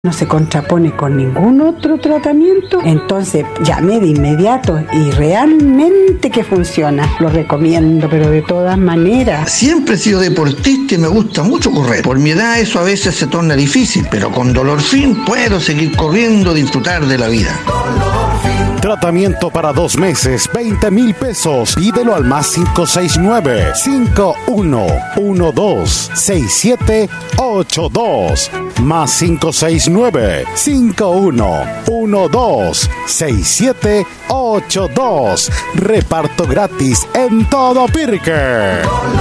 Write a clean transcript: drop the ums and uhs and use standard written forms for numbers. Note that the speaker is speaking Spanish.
no se contrapone con ningún otro tratamiento, entonces llamé de inmediato y realmente que funciona. Lo recomiendo, pero de todas maneras. Siempre he sido deportista y me gusta mucho correr. Por mi edad eso a veces se torna difícil, pero con Dolorfin puedo seguir corriendo, disfrutar de la vida. Tratamiento para 2 meses, 20,000 pesos. Pídelo al más 569-5112-6782. Más 569-5112-6782. Reparto gratis en todo Pirque.